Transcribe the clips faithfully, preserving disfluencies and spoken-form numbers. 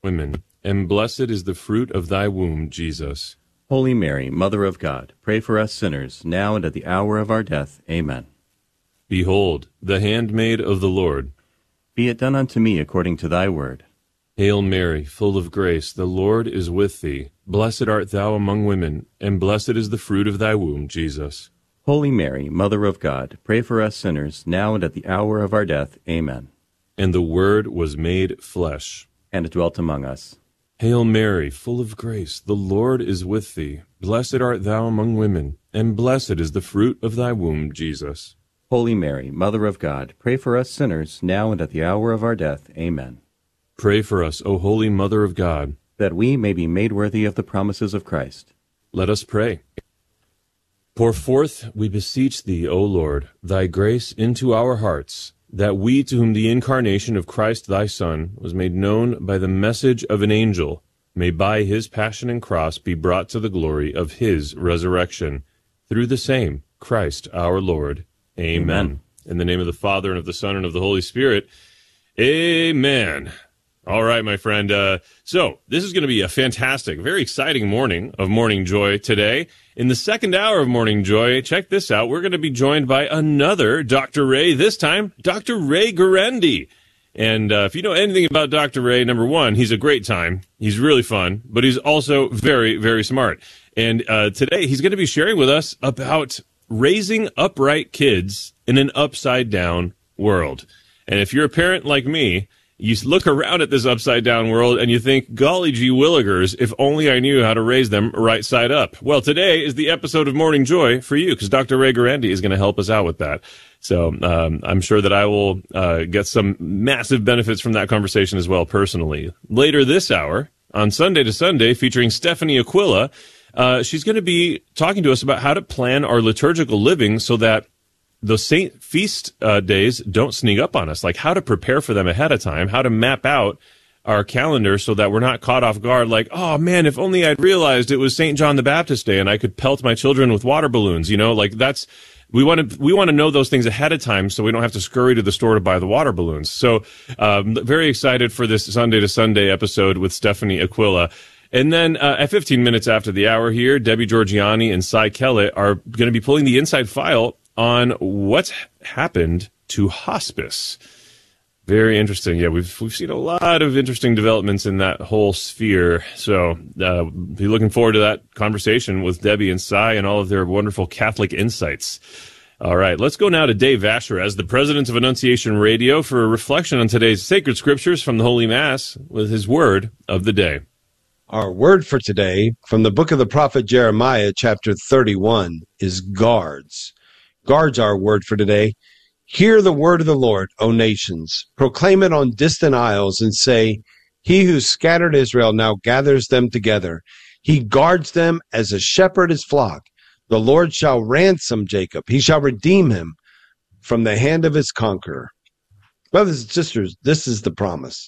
women, and blessed is the fruit of thy womb, Jesus. Holy Mary, Mother of God, pray for us sinners, now and at the hour of our death. Amen. Behold, the handmaid of the Lord. Be it done unto me according to thy word. Hail Mary, full of grace, the Lord is with thee. Blessed art thou among women, and blessed is the fruit of thy womb, Jesus. Holy Mary, Mother of God, pray for us sinners, now and at the hour of our death. Amen. And the Word was made flesh, and it dwelt among us. Hail Mary, full of grace, the Lord is with thee. Blessed art thou among women, and blessed is the fruit of thy womb, Jesus. Holy Mary, Mother of God, pray for us sinners, now and at the hour of our death. Amen. Pray for us, O Holy Mother of God, that we may be made worthy of the promises of Christ. Let us pray. Pour forth, we beseech thee, O Lord, thy grace into our hearts, that we, to whom the incarnation of Christ thy Son was made known by the message of an angel, may by his passion and cross be brought to the glory of his resurrection. Through the same Christ our Lord. Amen. Amen. In the name of the Father, and of the Son, and of the Holy Spirit. Amen. All right, my friend. Uh, so this is going to be a fantastic, very exciting morning of Morning Joy today. In the second hour of Morning Joy, check this out. We're going to be joined by another Doctor Ray, this time Doctor Ray Guarendi. And uh, if you know anything about Doctor Ray, number one, he's a great time. He's really fun, but he's also very, very smart. And uh, today he's going to be sharing with us about raising upright kids in an upside-down world. And if you're a parent like me, you look around at this upside-down world and you think, golly gee willigers, if only I knew how to raise them right side up. Well, today is the episode of Morning Joy for you, because Doctor Ray Guarendi is going to help us out with that. So um, I'm sure that I will uh, get some massive benefits from that conversation as well personally. Later this hour, on Sunday to Sunday, featuring Stephanie Aquila, uh, she's going to be talking to us about how to plan our liturgical living so that the saint feast uh, days don't sneak up on us, like how to prepare for them ahead of time, how to map out our calendar so that we're not caught off guard like, oh man, if only I'd realized it was Saint John the Baptist Day and I could pelt my children with water balloons, you know, like that's, we want to, we want to know those things ahead of time so we don't have to scurry to the store to buy the water balloons. So, um, very excited for this Sunday to Sunday episode with Stephanie Aquila. And then uh, at fifteen minutes after the hour here, Debbie Georgiani and Cy Kellett are going to be pulling the inside file on what's happened to hospice. Very interesting. Yeah, we've we've seen a lot of interesting developments in that whole sphere. So uh, be looking forward to that conversation with Debbie and Cy and all of their wonderful Catholic insights. All right, let's go now to Dave Vasher as the president of Annunciation Radio for a reflection on today's sacred scriptures from the Holy Mass with his word of the day. Our word for today from the book of the prophet Jeremiah, chapter thirty-one, is guards. Guards our word for today. Hear the word of the Lord, O nations. Proclaim it on distant isles and say, he who scattered Israel now gathers them together. He guards them as a shepherd his flock. The Lord shall ransom Jacob. He shall redeem him from the hand of his conqueror. Brothers and sisters, this is the promise.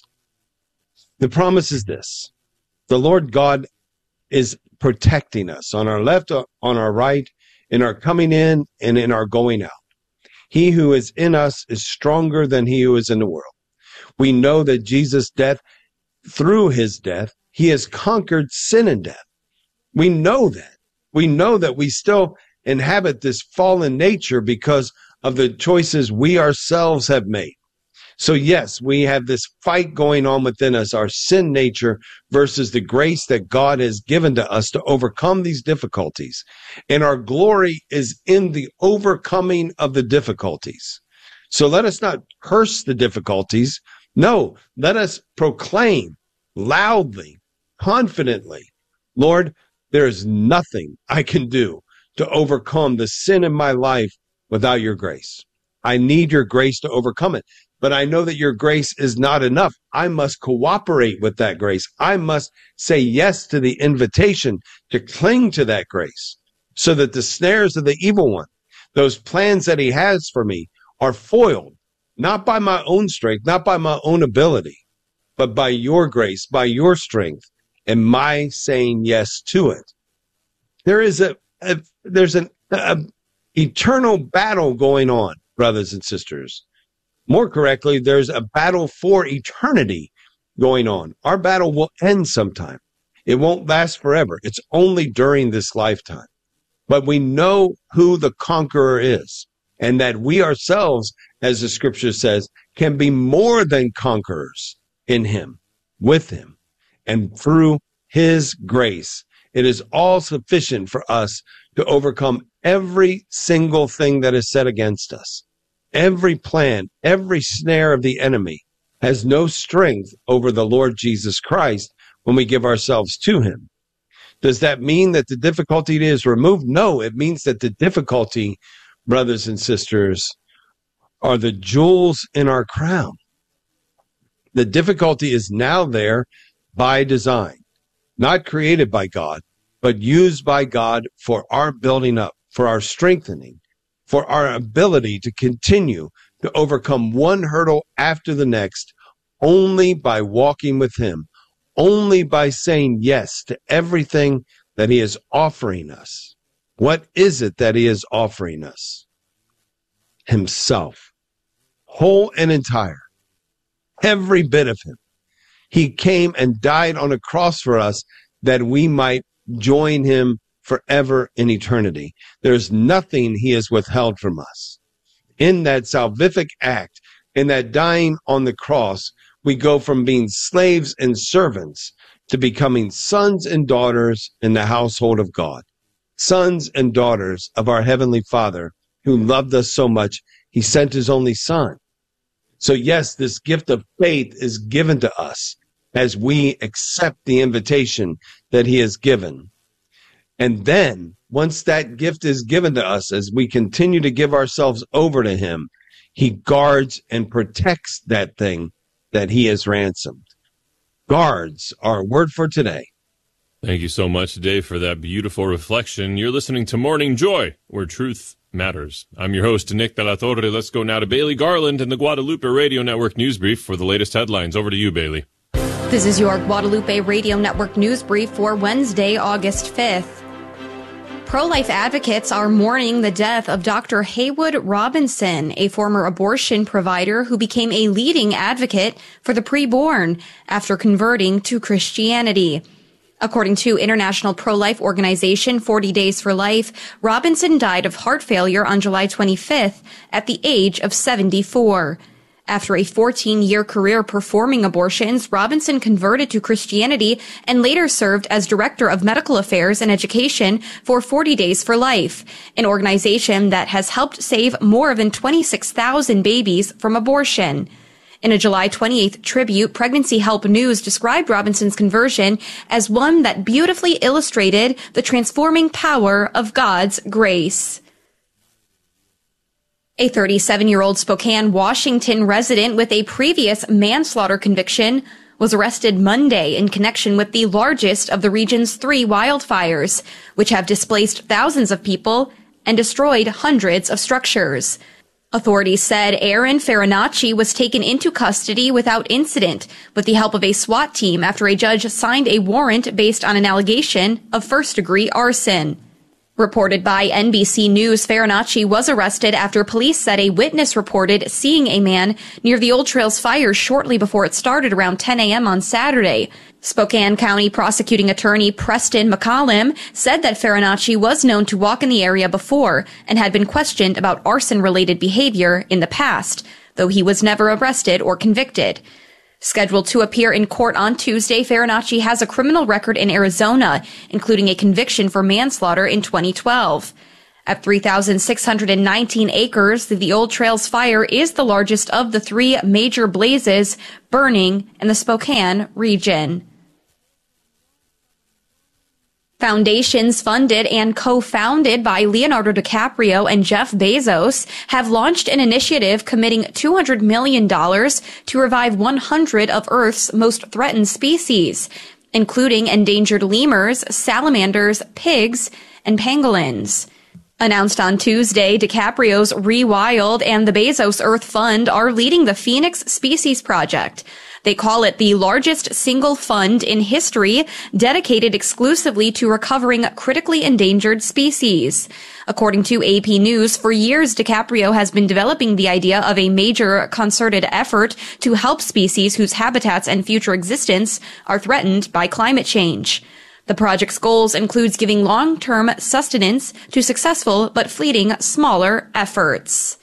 The promise is this. The Lord God is protecting us on our left, on our right, in our coming in and in our going out. He who is in us is stronger than he who is in the world. We know that Jesus' death, through his death, he has conquered sin and death. We know that. We know that we still inhabit this fallen nature because of the choices we ourselves have made. So yes, we have this fight going on within us, our sin nature versus the grace that God has given to us to overcome these difficulties. And our glory is in the overcoming of the difficulties. So let us not curse the difficulties. No, let us proclaim loudly, confidently, Lord, there is nothing I can do to overcome the sin in my life without your grace. I need your grace to overcome it. But I know that your grace is not enough. I must cooperate with that grace. I must say yes to the invitation to cling to that grace so that the snares of the evil one, those plans that he has for me, are foiled, not by my own strength, not by my own ability, but by your grace, by your strength, and my saying yes to it. There is a, a there's an a, eternal battle going on, brothers and sisters. More correctly, there's a battle for eternity going on. Our battle will end sometime. It won't last forever. It's only during this lifetime. But we know who the conqueror is, and that we ourselves, as the scripture says, can be more than conquerors in him, with him, and through his grace. It is all sufficient for us to overcome every single thing that is set against us. Every plan, every snare of the enemy has no strength over the Lord Jesus Christ when we give ourselves to him. Does that mean that the difficulty is removed? No, it means that the difficulty, brothers and sisters, are the jewels in our crown. The difficulty is now there by design, not created by God, but used by God for our building up, for our strengthening, for our ability to continue to overcome one hurdle after the next, only by walking with him, only by saying yes to everything that he is offering us. What is it that he is offering us? Himself, whole and entire, every bit of him. He came and died on a cross for us that we might join him forever in eternity. There's nothing he has withheld from us. In that salvific act, in that dying on the cross, we go from being slaves and servants to becoming sons and daughters in the household of God. Sons and daughters of our Heavenly Father, who loved us so much, he sent his only Son. So yes, this gift of faith is given to us as we accept the invitation that he has given. And then, once that gift is given to us, as we continue to give ourselves over to him, he guards and protects that thing that he has ransomed. Guards, our word for today. Thank you so much, Dave, for that beautiful reflection. You're listening to Morning Joy, where truth matters. I'm your host, Nick De La Torre. Let's go now to Bailey Garland and the Guadalupe Radio Network News Brief for the latest headlines. Over to you, Bailey. This is your Guadalupe Radio Network News Brief for Wednesday, August fifth. Pro-life advocates are mourning the death of Doctor Haywood Robinson, a former abortion provider who became a leading advocate for the preborn after converting to Christianity. According to international pro-life organization forty Days for Life, Robinson died of heart failure on July twenty-fifth at the age of seventy-four. After a fourteen-year career performing abortions, Robinson converted to Christianity and later served as Director of Medical Affairs and Education for forty Days for Life, an organization that has helped save more than twenty-six thousand babies from abortion. In a July twenty-eighth tribute, Pregnancy Help News described Robinson's conversion as one that beautifully illustrated the transforming power of God's grace. A thirty-seven-year-old Spokane, Washington resident with a previous manslaughter conviction was arrested Monday in connection with the largest of the region's three wildfires, which have displaced thousands of people and destroyed hundreds of structures. Authorities said Aaron Farinacci was taken into custody without incident with the help of a SWAT team after a judge signed a warrant based on an allegation of first-degree arson. Reported by N B C News, Farinacci was arrested after police said a witness reported seeing a man near the Old Trails fire shortly before it started around ten a.m. on Saturday. Spokane County Prosecuting Attorney Preston McCollum said that Farinacci was known to walk in the area before and had been questioned about arson-related behavior in the past, though he was never arrested or convicted. Scheduled to appear in court on Tuesday, Farinacci has a criminal record in Arizona, including a conviction for manslaughter in twenty twelve. At three thousand six hundred nineteen acres, the Old Trails fire is the largest of the three major blazes burning in the Spokane region. Foundations funded and co-founded by Leonardo DiCaprio and Jeff Bezos have launched an initiative committing two hundred million dollars to revive one hundred of Earth's most threatened species, including endangered lemurs, salamanders, pigs, and pangolins. Announced on Tuesday, DiCaprio's Rewild and the Bezos Earth Fund are leading the Phoenix Species Project. They call it the largest single fund in history dedicated exclusively to recovering critically endangered species. According to A P News, for years DiCaprio has been developing the idea of a major concerted effort to help species whose habitats and future existence are threatened by climate change. The project's goals includes giving long-term sustenance to successful but fleeting smaller efforts.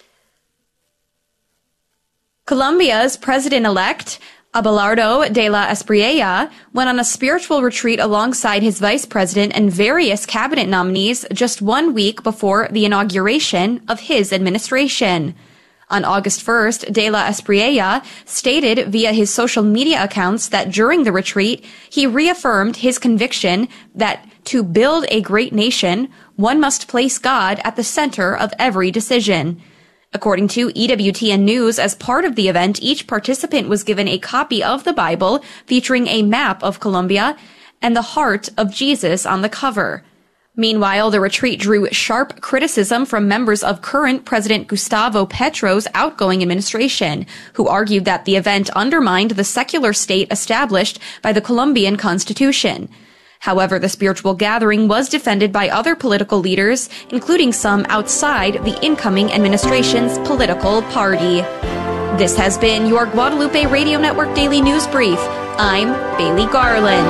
Colombia's president-elect Abelardo de la Espriella went on a spiritual retreat alongside his vice president and various cabinet nominees just one week before the inauguration of his administration. On August first, de la Espriella stated via his social media accounts that during the retreat, he reaffirmed his conviction that to build a great nation, one must place God at the center of every decision. According to E W T N News, as part of the event, each participant was given a copy of the Bible featuring a map of Colombia and the heart of Jesus on the cover. Meanwhile, the retreat drew sharp criticism from members of current President Gustavo Petro's outgoing administration, who argued that the event undermined the secular state established by the Colombian Constitution. However, the spiritual gathering was defended by other political leaders, including some outside the incoming administration's political party. This has been your Guadalupe Radio Network Daily News Brief. I'm Bailey Garland.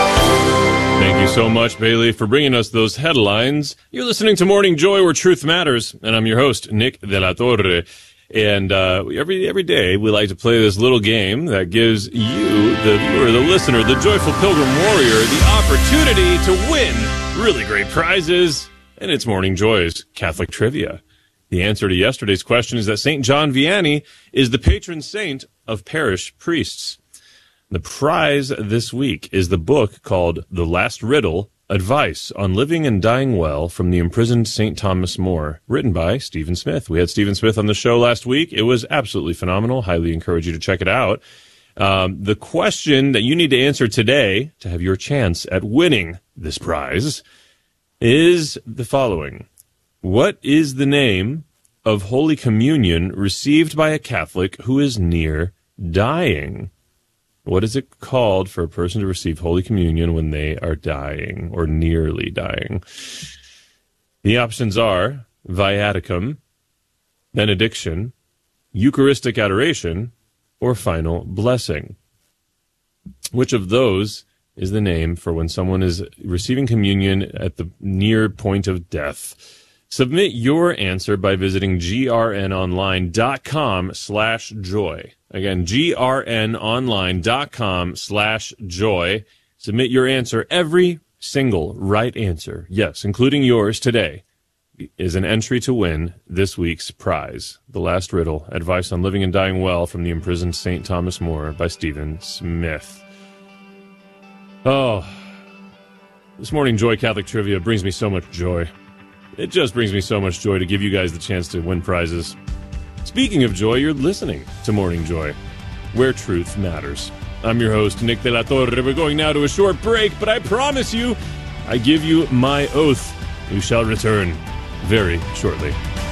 Thank you so much, Bailey, for bringing us those headlines. You're listening to Morning Joy, where truth matters, and I'm your host, Nick De La Torre. And uh, every every day, we like to play this little game that gives you, the viewer, the listener, the joyful pilgrim warrior, the opportunity to win really great prizes. And it's Morning Joy's Catholic Trivia. The answer to yesterday's question is that Saint John Vianney is the patron saint of parish priests. The prize this week is the book called The Last Riddle, Advice on Living and Dying Well from the Imprisoned Saint Thomas More, written by Stephen Smith. We had Stephen Smith on the show last week. It was absolutely phenomenal. Highly encourage you to check it out. Um, the question that you need to answer today to have your chance at winning this prize is the following. What is the name of Holy Communion received by a Catholic who is near dying? What is it called for a person to receive Holy Communion when they are dying or nearly dying? The options are viaticum, benediction, Eucharistic adoration, or final blessing. Which of those is the name for when someone is receiving communion at the near point of death? Submit your answer by visiting grnonline.com slash joy. Again, grnonline.com slash joy. Submit your answer. Every single right answer, yes, including yours today, is an entry to win this week's prize. The Last Riddle, Advice on Living and Dying Well from the Imprisoned Saint Thomas More by Stephen Smith. Oh, this morning Joy Catholic Trivia brings me so much joy. It just brings me so much joy to give you guys the chance to win prizes. Speaking of joy, you're listening to Morning Joy, where truth matters. I'm your host, Nick De La Torre. We're going now to a short break, but I promise you, I give you my oath, we shall return very shortly.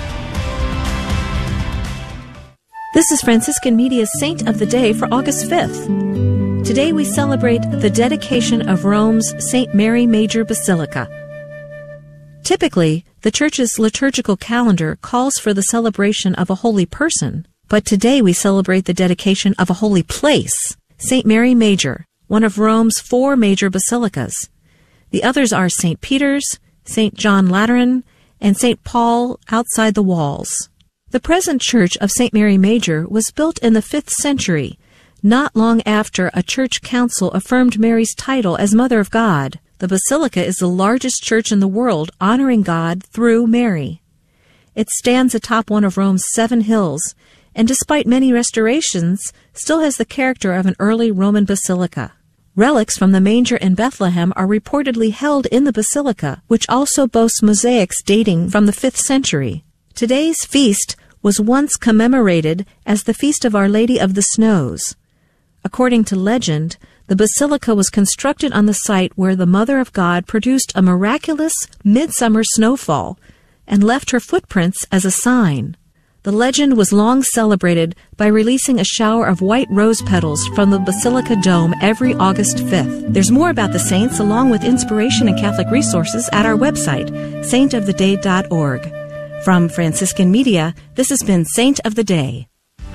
This is Franciscan Media's Saint of the Day for August fifth. Today we celebrate the dedication of Rome's Saint Mary Major Basilica. Typically, the Church's liturgical calendar calls for the celebration of a holy person, but today we celebrate the dedication of a holy place, Saint Mary Major, one of Rome's four major basilicas. The others are Saint Peter's, Saint John Lateran, and Saint Paul outside the walls. The present church of Saint Mary Major was built in the fifth century, not long after a church council affirmed Mary's title as Mother of God. The basilica is the largest church in the world honoring God through Mary. It stands atop one of Rome's seven hills, and despite many restorations, still has the character of an early Roman basilica. Relics from the manger in Bethlehem are reportedly held in the basilica, which also boasts mosaics dating from the fifth century. Today's feast was once commemorated as the Feast of Our Lady of the Snows. According to legend, the basilica was constructed on the site where the Mother of God produced a miraculous midsummer snowfall, and left her footprints as a sign. The legend was long celebrated by releasing a shower of white rose petals from the Basilica Dome every August fifth. There's more about the saints along with inspiration and Catholic resources at our website, saint of the day dot org. From Franciscan Media, this has been Saint of the Day.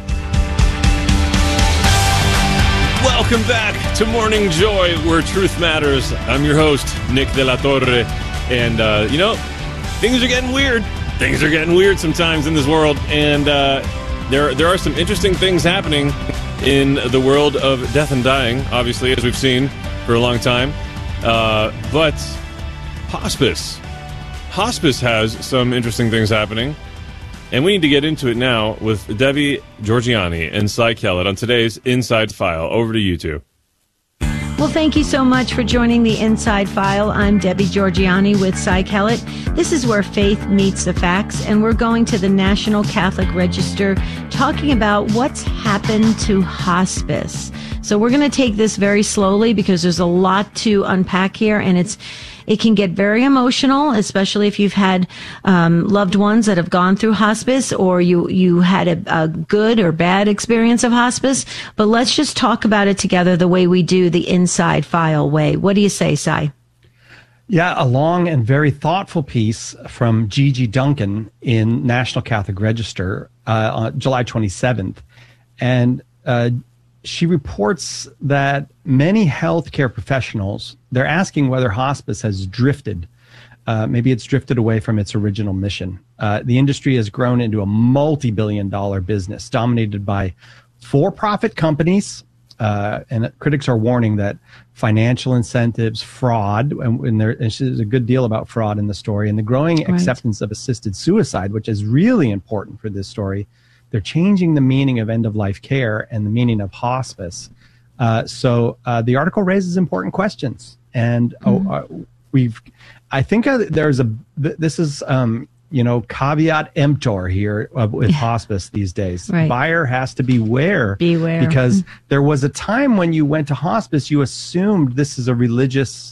Welcome back to Morning Joy, where truth matters. I'm your host, Nick De La Torre. And, uh, you know, things are getting weird. Things are getting weird sometimes in this world. And uh, there, there are some interesting things happening in the world of death and dying, obviously, as we've seen for a long time. Uh, but hospice. Hospice has some interesting things happening. And we need to get into it now with Debbie Georgianni and Cy Kellett on today's Inside File. Over to you two. Well, thank you so much for joining the Inside File. I'm Debbie Georgianni with Cy Kellett. This is where faith meets the facts, and we're going to the National Catholic Register talking about what's happened to hospice. So we're going to take this very slowly because there's a lot to unpack here, and it's it can get very emotional, especially if you've had um, loved ones that have gone through hospice, or you you had a, a good or bad experience of hospice. But let's just talk about it together the way we do the Inside File way. What do you say, Cy? Yeah, a long and very thoughtful piece from Gigi Duncan in National Catholic Register uh, on July twenty-seventh. And uh, she reports that many healthcare professionals, they're asking whether hospice has drifted. Uh, maybe it's drifted away from its original mission. Uh, the industry has grown into a multi-billion dollar business dominated by for-profit companies. Uh, and critics are warning that financial incentives, fraud, and, and there and there's a good deal about fraud in the story, and the growing right. acceptance of assisted suicide, which is really important for this story. They're changing the meaning of end-of-life care and the meaning of hospice. Uh, so uh, the article raises important questions, and mm-hmm. oh, uh, we've. I think uh, there's a. This is. Um, you know, caveat emptor here uh, with yeah. hospice these days. Right. Buyer has to beware. Beware. Because there was a time when you went to hospice, you assumed this is a religious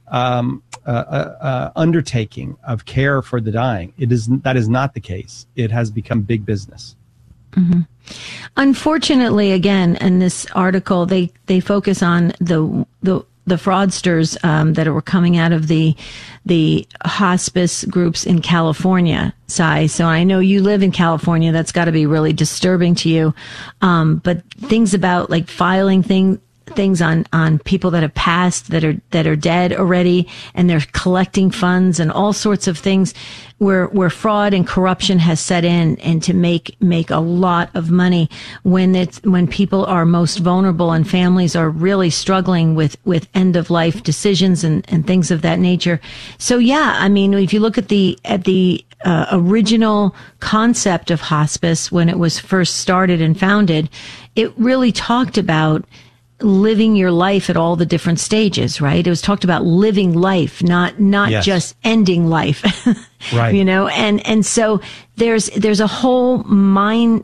um, uh, uh, uh, undertaking of care for the dying. It is that is not the case. It has become big business. Mm-hmm. Unfortunately, again, in this article, they, they focus on the the the fraudsters um, that were coming out of the the hospice groups in California, Cy. So I know you live in California. That's got to be really disturbing to you. Um, but things about like filing thing, things on, on people that have passed, that are that are dead already, and they're collecting funds and all sorts of things where where fraud and corruption has set in, and to make make a lot of money when it's when people are most vulnerable and families are really struggling with with end of life decisions and and things of that nature. So yeah, I mean, if you look at the at the uh, original concept of hospice when it was first started and founded, it really talked about living your life at all the different stages, right? It was talked about living life, not not yes. just ending life. Right. You know, and and so there's there's a whole mind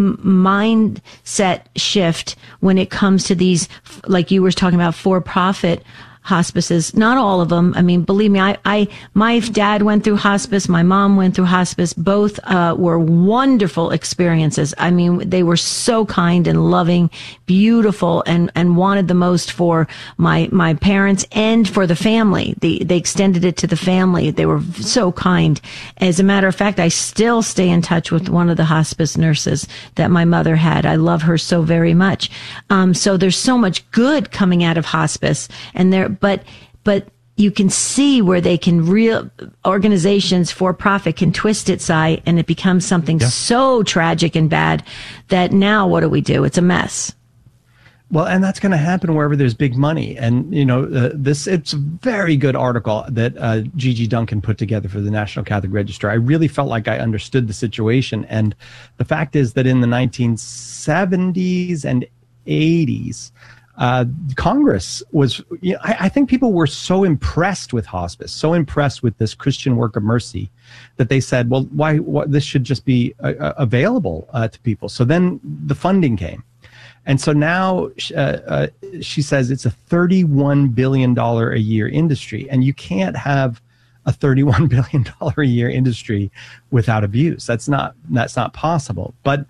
mindset shift when it comes to these, like you were talking about, for-profit hospices. Not all of them. I mean, believe me, I, I, my dad went through hospice. My mom went through hospice. Both, uh, were wonderful experiences. I mean, they were so kind and loving, beautiful, and, and wanted the most for my, my parents and for the family. They, they extended it to the family. They were so kind. As a matter of fact, I still stay in touch with one of the hospice nurses that my mother had. I love her so very much. Um, so there's so much good coming out of hospice, and there, But, but you can see where they can real organizations for profit can twist it, Cy, and it becomes something yeah. so tragic and bad that now what do we do? It's a mess. Well, and that's going to happen wherever there's big money. And, you know, uh, this, it's a very good article that uh, Gigi Duncan put together for the National Catholic Register. I really felt like I understood the situation. And the fact is that in the nineteen seventies and eighties, Uh, Congress was, you know, I, I think people were so impressed with hospice, so impressed with this Christian work of mercy, that they said, well, why, why this should just be uh, available uh, to people. So then the funding came. And so now uh, uh, she says it's a thirty-one billion dollars a year industry, and you can't have a thirty-one billion dollars a year industry without abuse. That's not, that's not possible. But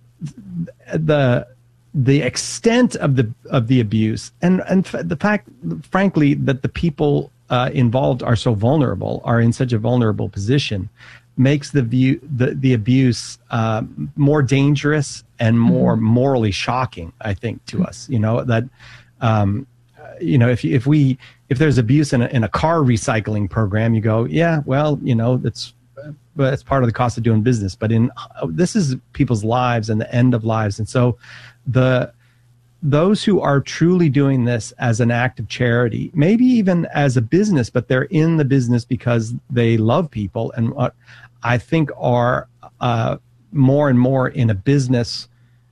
the, the extent of the, of the abuse and, and the fact, frankly, that the people uh, involved are so vulnerable, are in such a vulnerable position, makes the view, the, the abuse uh, more dangerous and more mm-hmm. morally shocking, I think, to us. You know, that, um, you know, if, if we, if there's abuse in a, in a car recycling program, you go, yeah, well, you know, that's, but it's part of the cost of doing business. But in, this is people's lives and the end of lives. And so the, those who are truly doing this as an act of charity, maybe even as a business, but they're in the business because they love people, and what I think are uh, more and more in a business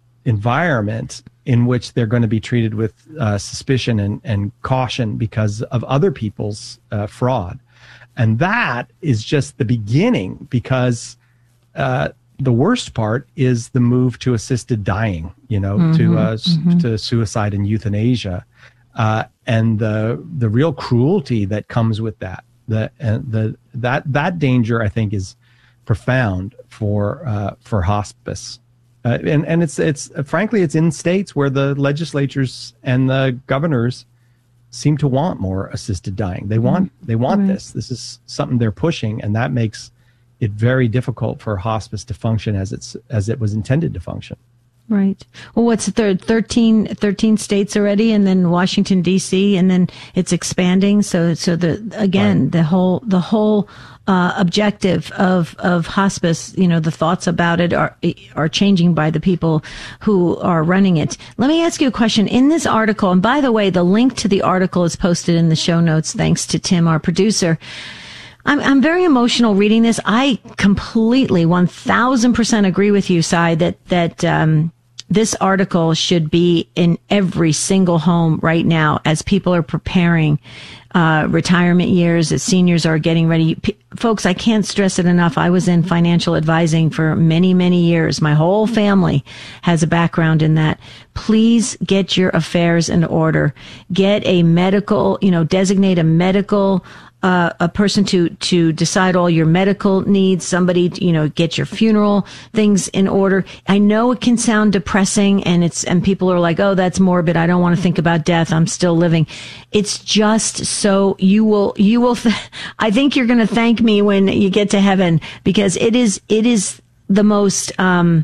environment in which they're going to be treated with uh, suspicion and, and caution because of other people's uh, fraud. And that is just the beginning, because uh, the worst part is the move to assisted dying, you know, mm-hmm, to uh, mm-hmm. to suicide and euthanasia, uh, and the the real cruelty that comes with that. The uh, the that that danger, I think, is profound for uh, for hospice, uh, and and it's it's uh, frankly it's in states where the legislatures and the governors seem to want more assisted dying. They want they want right. this. This is something they're pushing, and that makes it very difficult for hospice to function as it's as it was intended to function. Right. Well, what's the third? thirteen, thirteen states already, and then Washington D C, and then it's expanding. So, so the again, right. the whole the whole uh, objective of of hospice, you know, the thoughts about it are are changing by the people who are running it. Let me ask you a question. In this article, and by the way, the link to the article is posted in the show notes, thanks to Tim, our producer. I'm, I'm very emotional reading this. I completely one thousand percent agree with you, Sai, that, that, um, this article should be in every single home right now as people are preparing, uh, retirement years, as seniors are getting ready. P- folks, I can't stress it enough. I was in financial advising for many, many years. My whole family has a background in that. Please get your affairs in order. Get a medical, you know, designate a medical Uh, a person to, to decide all your medical needs, somebody, to, you know, get your funeral things in order. I know it can sound depressing, and it's, and people are like, oh, that's morbid. I don't want to think about death. I'm still living. It's just so you will, you will, th- I think you're going to thank me when you get to heaven, because it is, it is the most, um,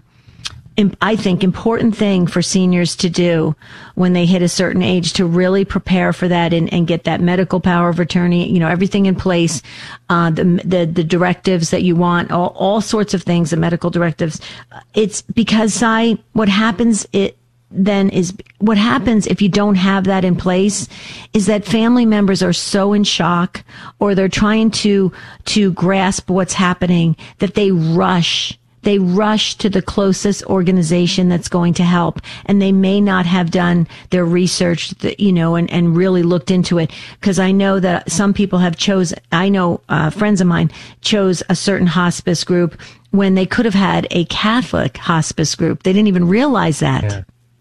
I think, important thing for seniors to do when they hit a certain age, to really prepare for that and, and get that medical power of attorney, you know, everything in place, uh, the, the, the directives that you want, all, all sorts of things, the medical directives. It's because, Sai, what happens it then is what happens if you don't have that in place is that family members are so in shock, or they're trying to, to grasp what's happening, that they rush They rush to the closest organization that's going to help, and they may not have done their research, you know, and, and really looked into it. Because I know that some people have chosen, I know uh, friends of mine chose a certain hospice group when they could have had a Catholic hospice group. They didn't even realize that. Yeah.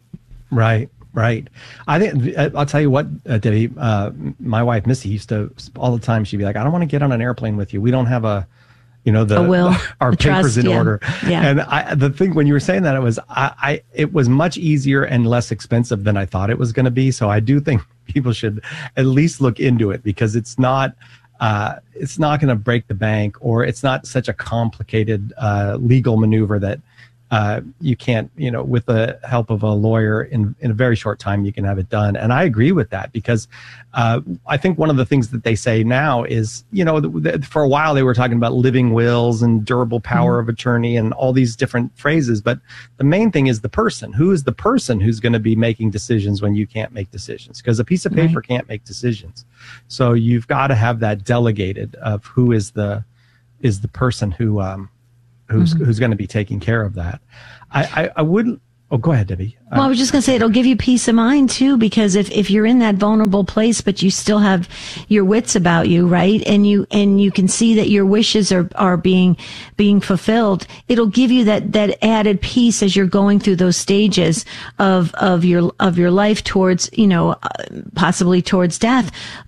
Right, right. I think, I'll tell you what, uh, Debbie, uh, my wife, Missy, used to, all the time, she'd be like, I don't want to get on an airplane with you. We don't have a, you know, the, a will, our a papers trust, in yeah. order. Yeah. And I, the thing, when you were saying that, it was, I, I, it was much easier and less expensive than I thought it was going to be. So I do think people should at least look into it, because it's not, uh, it's not going to break the bank, or it's not such a complicated, uh, legal maneuver that, uh, you can't, you know, with the help of a lawyer in, in a very short time, you can have it done. And I agree with that, because, uh, I think one of the things that they say now is, you know, th- th- for a while they were talking about living wills and durable power mm-hmm. of attorney and all these different phrases. But the main thing is the person. Who is the person who's going to be making decisions when you can't make decisions? Because a piece of paper right. can't make decisions. So you've got to have that delegated of who is the, is the person who, um, who's mm-hmm. who's going to be taking care of that. I, I, I wouldn't. Oh, go ahead, Debbie. Well, I was just going to say, it'll give you peace of mind too, because if, if you're in that vulnerable place, but you still have your wits about you, right? And you, and you can see that your wishes are, are being, being fulfilled. It'll give you that, that added peace as you're going through those stages of, of your, of your life towards, you know, uh, possibly towards death. But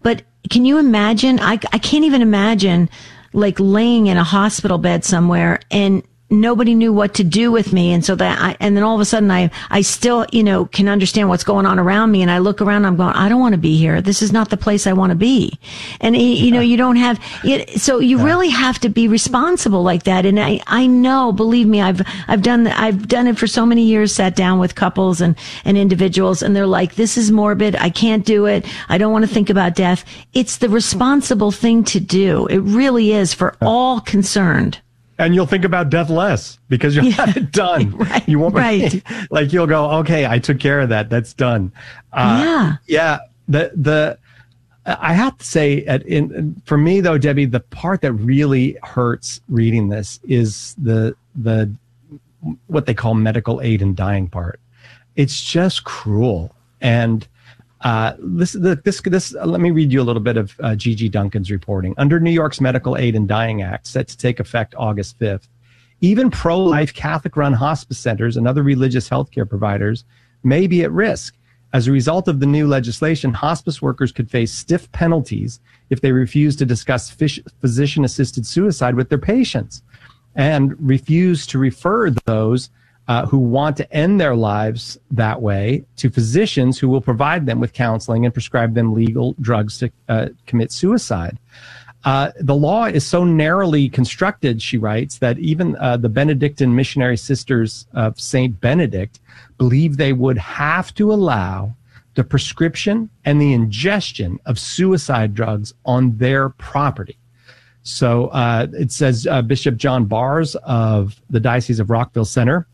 can you imagine? I, I can't even imagine like laying in a hospital bed somewhere and nobody knew what to do with me. And so that I, and then all of a sudden I, I still, you know, can understand what's going on around me. And I look around, I'm going, I don't want to be here. This is not the place I want to be. And, you know, you don't have it. So you yeah. really have to be responsible like that. And I, I know, believe me, I've, I've done, I've done it for so many years, sat down with couples and, and individuals, and they're like, this is morbid. I can't do it. I don't want to think about death. It's the responsible thing to do. It really is for all concerned. And you'll think about death less because you'll yeah. have it done. Right. You won't right. like you'll go, okay, I took care of that. That's done. Uh, yeah. Yeah. The, the, I have to say at, in, for me though, Debbie, the part that really hurts reading this is the, the, what they call medical aid in dying part. It's just cruel. And, Uh, this, this, this, uh, let me read you a little bit of uh, Gigi Duncan's reporting. Under New York's Medical Aid in Dying Act, set to take effect August fifth, even pro-life Catholic-run hospice centers and other religious healthcare providers may be at risk. As a result of the new legislation, hospice workers could face stiff penalties if they refuse to discuss physician-assisted suicide with their patients and refuse to refer those Uh, who want to end their lives that way to physicians who will provide them with counseling and prescribe them legal drugs to uh, commit suicide. Uh, the law is so narrowly constructed, she writes, that even uh, the Benedictine missionary sisters of Saint Benedict believe they would have to allow the prescription and the ingestion of suicide drugs on their property. So uh, it says uh, Bishop John Bars of the Diocese of Rockville Center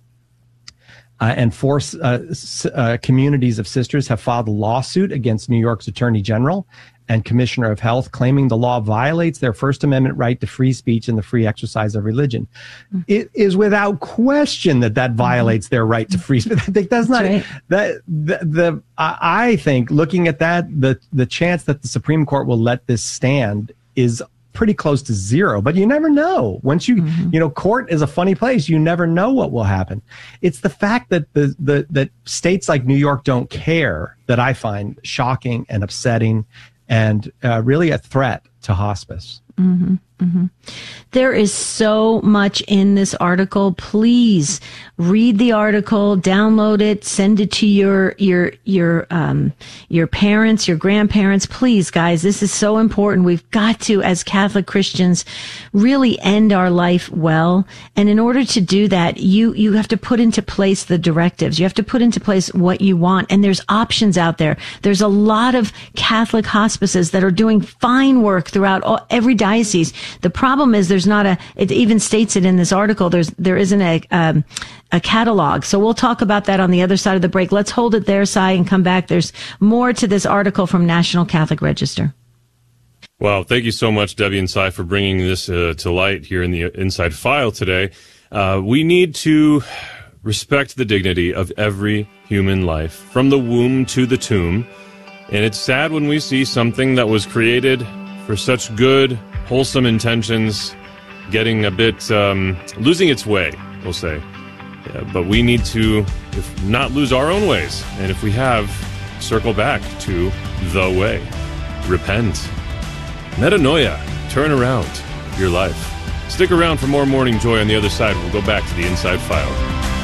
Uh, and four uh, uh, communities of sisters have filed a lawsuit against New York's Attorney General and Commissioner of Health, claiming the law violates their First Amendment right to free speech and the free exercise of religion. Mm-hmm. It is without question that that violates their right to free speech. I think that's not right. that the, the I think looking at that, the the chance that the Supreme Court will let this stand is pretty close to zero, but you never know. Once you, mm-hmm. you know, court is a funny place. You never know what will happen. It's the fact that the, the, that states like New York don't care that I find shocking and upsetting and uh, really a threat to hospice. Mm-hmm. Mm-hmm. There is so much in this article. Please read the article, download it, send it to your your your um your parents, your grandparents. Please, guys, this is so important. We've got to, as Catholic Christians, really end our life well. And in order to do that, you you have to put into place the directives. You have to put into place what you want. And there's options out there. There's a lot of Catholic hospices that are doing fine work throughout all, every diocese. The problem is there's not a, it even states it in this article, there's, there isn't a, um, a catalog. So we'll talk about that on the other side of the break. Let's hold it there, Cy, and come back. There's more to this article from National Catholic Register. Well, thank you so much, Debbie and Cy, for bringing this uh, to light here in the Inside File today. Uh, we need to respect the dignity of every human life, from the womb to the tomb. And it's sad when we see something that was created for such good, wholesome intentions getting a bit, um, losing its way, we'll say. Yeah, but we need to if not lose our own ways. And if we have, circle back to the way. Repent. Metanoia. Turn around your life. Stick around for more Morning Joy on the other side. We'll go back to the Inside File.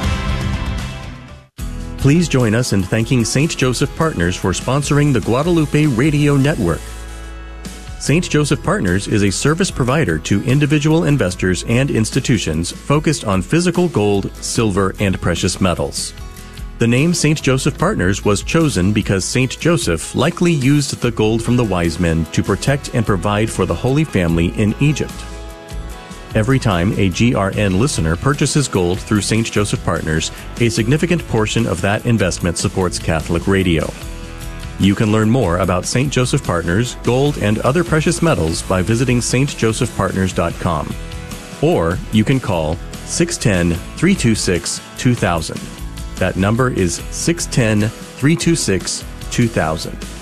Please join us in thanking Saint Joseph Partners for sponsoring the Guadalupe Radio Network. Saint Joseph Partners is a service provider to individual investors and institutions focused on physical gold, silver, and precious metals. The name Saint Joseph Partners was chosen because Saint Joseph likely used the gold from the wise men to protect and provide for the Holy Family in Egypt. Every time a G R N listener purchases gold through Saint Joseph Partners, a significant portion of that investment supports Catholic radio. You can learn more about Saint Joseph Partners, gold, and other precious metals by visiting s t joseph partners dot com. Or you can call six one zero, three two six, two thousand. That number is six one zero, three two six, two thousand.